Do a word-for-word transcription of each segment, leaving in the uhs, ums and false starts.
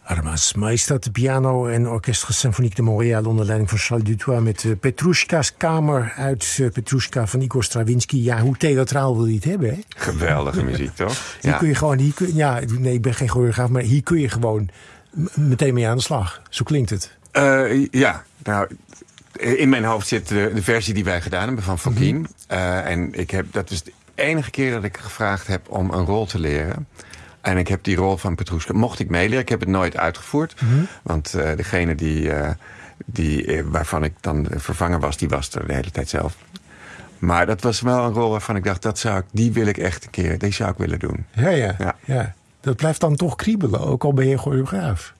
Armas Maestat, piano en Orchestre Symphonique de Montréal onder leiding van Charles Dutoit met uh, Petrushka's Kamer uit uh, Petrushka van Igor Stravinsky. Ja, hoe theatraal wil je het hebben, hè? Geweldige muziek, toch? Hier ja. kun je gewoon, hier kun, ja, nee, ik ben geen choreograaf, maar hier kun je gewoon m- meteen mee aan de slag. Zo klinkt het. Uh, ja, nou, in mijn hoofd zit de, de versie die wij gedaan hebben van Fokine. Mm-hmm. Uh, en ik heb, dat is de enige keer dat ik gevraagd heb om een rol te leren. En ik heb die rol van Petrushka, mocht ik meeleren. Ik heb het nooit uitgevoerd. Mm-hmm. Want uh, degene die, uh, die, uh, waarvan ik dan vervangen was, die was er de hele tijd zelf. Maar dat was wel een rol waarvan ik dacht, dat zou ik, die wil ik echt een keer, die zou ik willen doen. Ja, ja, ja. ja. Dat blijft dan toch kriebelen, ook al ben je choreograaf.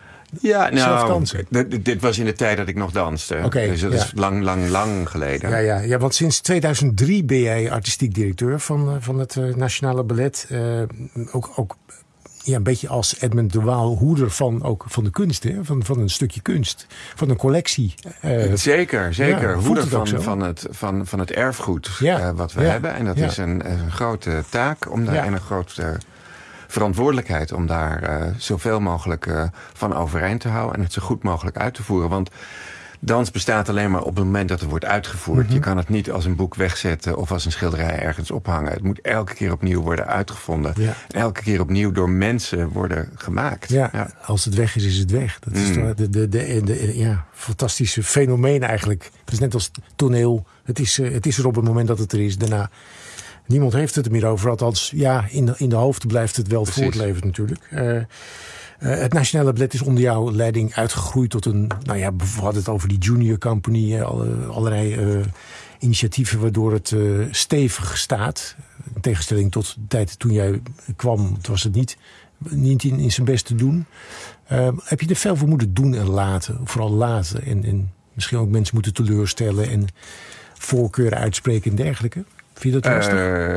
Ja, nou, d- dit was in de tijd dat ik nog danste. Okay, dus dat ja. is lang, lang, lang geleden. Ja, ja, ja, want sinds tweeduizend drie ben jij artistiek directeur van, van het uh, Nationale Ballet. Uh, ook ook ja, een beetje als Edmund de Waal, hoeder van, ook van de kunst, hè? Van, van een stukje kunst, van een collectie. Uh, zeker, zeker. Ja, hoeder van, van, het, van, van het erfgoed ja. uh, wat we ja. hebben. En dat ja. is een, een grote taak om daar, ja. en een grote verantwoordelijkheid om daar uh, zoveel mogelijk uh, van overeind te houden en het zo goed mogelijk uit te voeren. Want dans bestaat alleen maar op het moment dat er wordt uitgevoerd. Mm-hmm. Je kan het niet als een boek wegzetten of als een schilderij ergens ophangen. Het moet elke keer opnieuw worden uitgevonden. Ja. En elke keer opnieuw door mensen worden gemaakt. Ja, ja. Als het weg is, is het weg. Dat is mm. de, de, de, de, de ja, fantastische fenomeen eigenlijk. Het is net als toneel. Het is, uh, het is er op het moment dat het er is. Daarna, niemand heeft het er meer over. Althans, ja, in de, in de hoofden blijft het wel voortleven natuurlijk. Uh, Uh, het Nationale Ballet is onder jouw leiding uitgegroeid tot een, nou ja, we hadden het over die Junior Company, uh, allerlei uh, initiatieven waardoor het uh, stevig staat. In tegenstelling tot de tijd toen jij kwam, was het niet, niet in, in zijn best te doen. Uh, heb je er veel voor moeten doen en laten, vooral laten en, en misschien ook mensen moeten teleurstellen en voorkeuren uitspreken en dergelijke? Vind je dat lastig?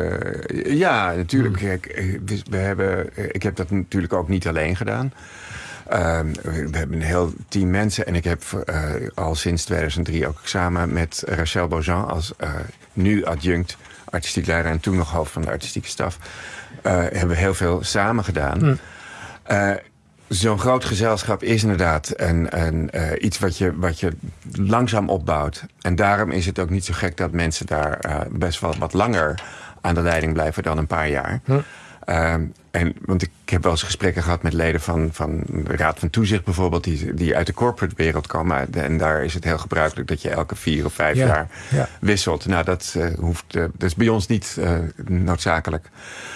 Uh, ja, natuurlijk. Hmm. Kijk, we hebben, ik heb dat natuurlijk ook niet alleen gedaan. Uh, we hebben een heel team mensen. En ik heb uh, al sinds tweeduizend drie ook samen met Rachel Beaujean als uh, nu adjunct artistiek leider en toen nog hoofd van de artistieke staf, Uh, hebben we heel veel samen gedaan. Hmm. Uh, Zo'n groot gezelschap is inderdaad een, een, uh, iets wat je, wat je langzaam opbouwt. En daarom is het ook niet zo gek dat mensen daar uh, best wel wat langer aan de leiding blijven dan een paar jaar. Hm. Uh, en, want ik heb wel eens gesprekken gehad met leden van, van de Raad van Toezicht bijvoorbeeld, die, die uit de corporate wereld komen. En daar is het heel gebruikelijk dat je elke vier of vijf ja, jaar ja. wisselt. Nou, dat, uh, hoeft, uh, dat is bij ons niet uh, noodzakelijk.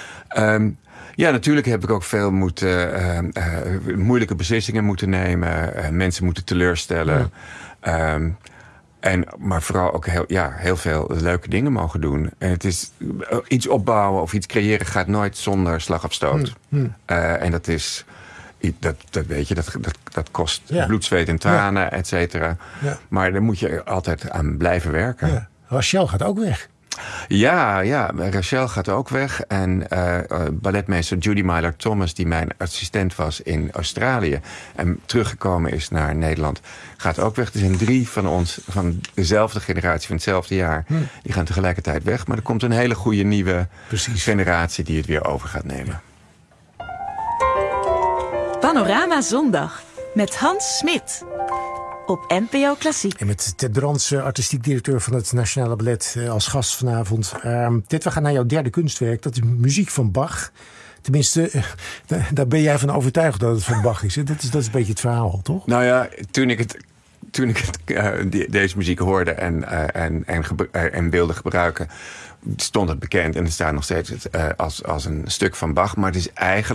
Um, Ja, natuurlijk heb ik ook veel moeten, uh, uh, moeilijke beslissingen moeten nemen. Uh, mensen moeten teleurstellen. Ja. Um, en, maar vooral ook heel, ja, heel veel leuke dingen mogen doen. En het is, uh, iets opbouwen of iets creëren gaat nooit zonder slag of stoot. Hm, hm. Uh, en dat is, dat, dat weet je, dat, dat, dat kost ja. bloed, zweet en tranen, ja. et cetera. Ja. Maar daar moet je altijd aan blijven werken. Ja. Rachel gaat ook weg. Ja, ja, Rachel gaat ook weg. En uh, balletmeester Judy Myler-Thomas, die mijn assistent was in Australië en teruggekomen is naar Nederland, gaat ook weg. Er zijn drie van ons, van dezelfde generatie, van hetzelfde jaar, hm. die gaan tegelijkertijd weg. Maar er komt een hele goede nieuwe Precies. generatie die het weer over gaat nemen. Panorama Zondag met Hans Smit. Op N P O Klassiek. En met Ted Brands, artistiek directeur van het Nationale Ballet, als gast vanavond. Uh, Ted, we gaan naar jouw derde kunstwerk. Dat is muziek van Bach. Tenminste, uh, daar ben jij van overtuigd dat het van Bach is. Dat is, dat is een beetje het verhaal, toch? Nou ja, toen ik het, toen ik het, uh, die, deze muziek hoorde en, uh, en, en, gebru- uh, en wilde gebruiken, stond het bekend. En het staat nog steeds uh, als, als een stuk van Bach. Maar het is eigenlijk